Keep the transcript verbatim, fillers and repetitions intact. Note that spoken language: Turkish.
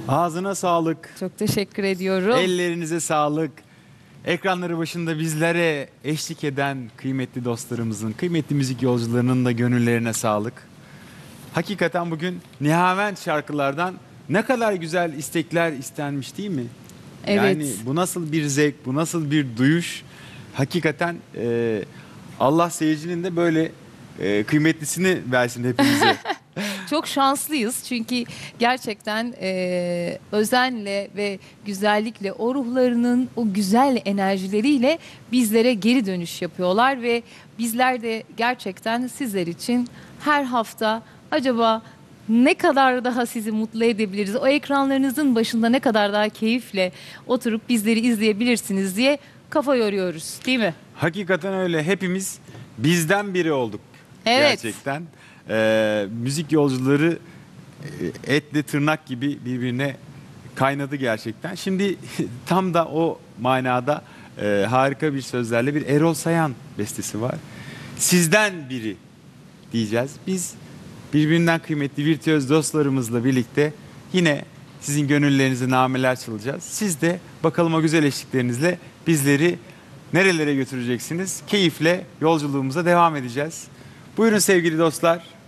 Ağzına sağlık. Çok teşekkür ediyorum. Ellerinize sağlık. Ekranları başında bizlere eşlik eden kıymetli dostlarımızın, kıymetli müzik yolcularının da gönüllerine sağlık. Hakikaten bugün Nihavent şarkılardan ne kadar güzel istekler istenmiş değil mi? Evet. Yani bu nasıl bir zevk, bu nasıl bir duyuş. Hakikaten e, Allah seyircinin de böyle e, kıymetlisini versin hepimize. Çok şanslıyız çünkü gerçekten e, özenle ve güzellikle o ruhlarının o güzel enerjileriyle bizlere geri dönüş yapıyorlar ve bizler de gerçekten sizler için her hafta acaba ne kadar daha sizi mutlu edebiliriz, o ekranlarınızın başında ne kadar daha keyifle oturup bizleri izleyebilirsiniz diye kafa yoruyoruz, değil mi? Hakikaten öyle. Hepimiz bizden biri olduk. Evet. Gerçekten. Ee, müzik yolcuları e, etle tırnak gibi birbirine kaynadı gerçekten. Şimdi tam da o manada e, harika bir sözlerle bir Erol Sayan bestesi var. Sizden biri diyeceğiz. Biz birbirinden kıymetli virtüöz dostlarımızla birlikte yine sizin gönüllerinize nameler çalacağız. Siz de bakalım o güzel eşliklerinizle bizleri nerelere götüreceksiniz? Keyifle yolculuğumuza devam edeceğiz. Buyurun sevgili dostlar.